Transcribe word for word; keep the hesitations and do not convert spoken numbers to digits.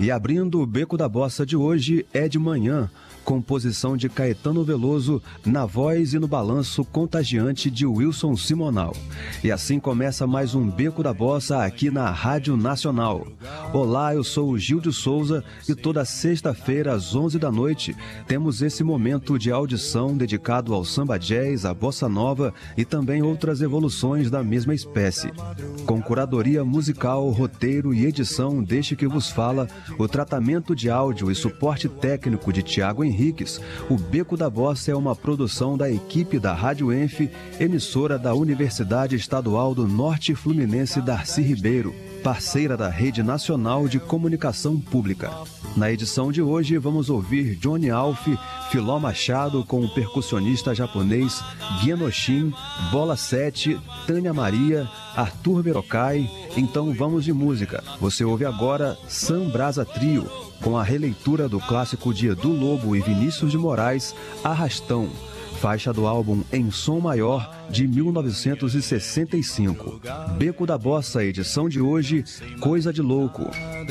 E abrindo o Beco da Bossa de hoje é De Manhã, composição de Caetano Veloso, na voz e no balanço contagiante de Wilson Simonal. E assim começa mais um Beco da Bossa aqui na Rádio Nacional. Olá, eu sou o Gil de Souza e toda sexta-feira às onze da noite temos esse momento de audição dedicado ao samba jazz, à bossa nova e também outras evoluções da mesma espécie. Com curadoria musical, roteiro e edição deste que vos fala, o tratamento de áudio e suporte técnico de Tiago Henriques, o Beco da Bossa é uma produção da equipe da Rádio Enf, emissora da Universidade Estadual do Norte Fluminense Darcy Ribeiro, parceira da Rede Nacional de Comunicação Pública. Na edição de hoje vamos ouvir Johnny Alf, Filó Machado com o percussionista japonês Genoshin, Bola sete, Tânia Maria, Arthur Verocai. Então vamos de música. Você ouve agora Sam Brasa Trio, com a releitura do clássico de Edu Lobo e Vinícius de Moraes, Arrastão, faixa do álbum Em Som Maior, de mil novecentos e sessenta e cinco. Beco da Bossa, edição de hoje, Coisa de Louco.